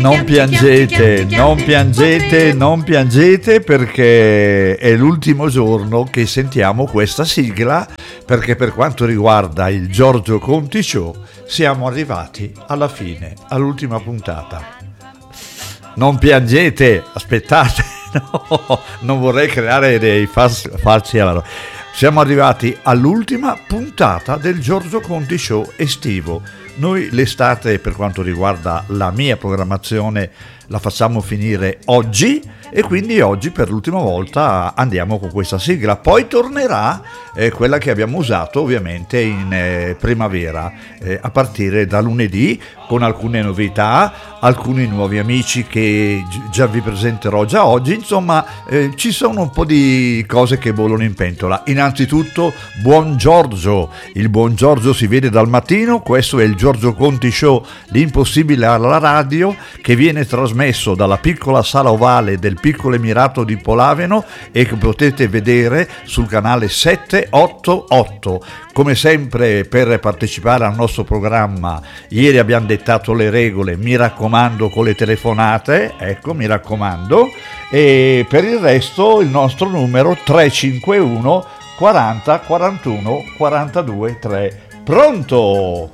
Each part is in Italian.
Non piangete, non piangete perché è l'ultimo giorno che sentiamo questa sigla, perché per quanto riguarda il Giorgio Conti Show siamo arrivati alla fine, all'ultima puntata. Non piangete, aspettate, no, non vorrei creare dei falsi allarmi. Siamo arrivati all'ultima puntata del Giorgio Conti Show estivo. Noi l'estate, per quanto riguarda la mia programmazione, la facciamo finire oggi e quindi oggi per l'ultima volta andiamo con questa sigla. Poi tornerà quella che abbiamo usato ovviamente in primavera, a partire da lunedì, con alcune novità, alcuni nuovi amici che già vi presenterò già oggi. Insomma, ci sono un po' di cose che bollono in pentola. Innanzitutto, buon Giorgio. Il buon Giorgio si vede dal mattino. Questo è il Giorgio Conti Show, l'impossibile alla radio, che viene trasmesso dalla piccola sala ovale del Piccolo Emirato di Polaveno e che potete vedere sul canale 788. Come sempre, per partecipare al nostro programma, ieri abbiamo dettato le regole, mi raccomando, con le telefonate, ecco, mi raccomando, e per il resto il nostro numero 351 40 41 42 3. Pronto?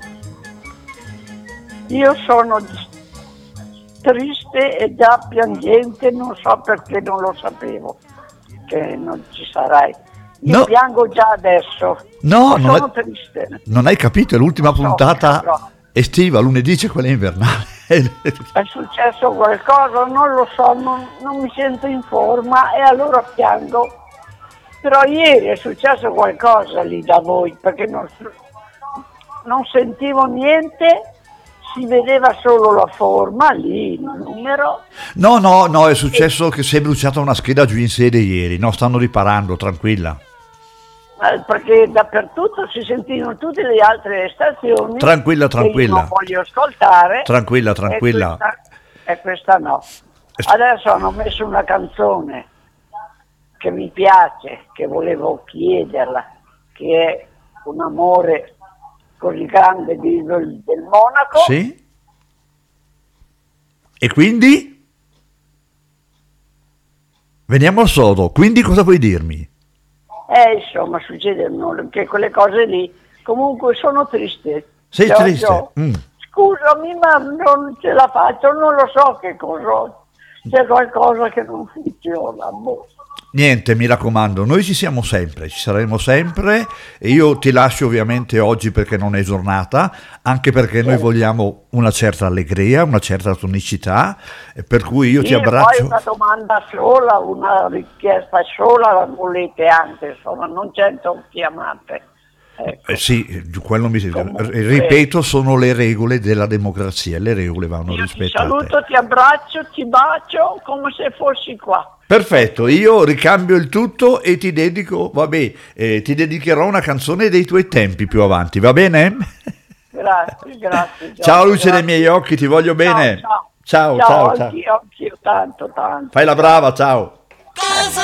Io sono triste e già piangente, non so perché non lo sapevo che non ci sarai. Io No. piango già adesso. No, sono triste. Non hai capito, è l'ultima puntata no. estiva, lunedì c'è quella invernale. È successo qualcosa, non lo so, non mi sento in forma e allora piango. Però ieri è successo qualcosa lì da voi, perché non sentivo niente, si vedeva solo la forma lì, il numero. No, è successo che si è bruciata una scheda giù in sede ieri, no, stanno riparando, tranquilla. Perché dappertutto si sentivano tutte le altre stazioni. Tranquilla. Che io non voglio ascoltare. Tranquilla. E questa no. Adesso hanno messo una canzone che mi piace, che volevo chiederla, che è Un amore così grande del Monaco. Sì? E quindi? Veniamo al sodo, quindi cosa vuoi dirmi? Insomma, succedono che quelle cose lì. Comunque sono triste. Sei triste? Scusami, ma non ce la faccio, non lo so che cosa. C'è qualcosa che non funziona. Niente, mi raccomando, noi ci siamo sempre, ci saremo sempre, e io ti lascio ovviamente oggi perché non è giornata, anche perché noi vogliamo una certa allegria, una certa tonicità, per cui io ti abbraccio. Poi una domanda sola, una richiesta sola la volete anche, insomma, non 100 chiamate. Ecco. Sì, quello Comunque, ripeto, sono le regole della democrazia, le regole vanno rispettate. Ti saluto, ti abbraccio, ti bacio come se fossi qua. Perfetto, io ricambio il tutto e ti dedico, ti dedicherò una canzone dei tuoi tempi più avanti, va bene? Grazie. Ciao luce dei miei occhi, ti voglio bene. Ciao. Anch'io, tanto. Fai la brava, ciao.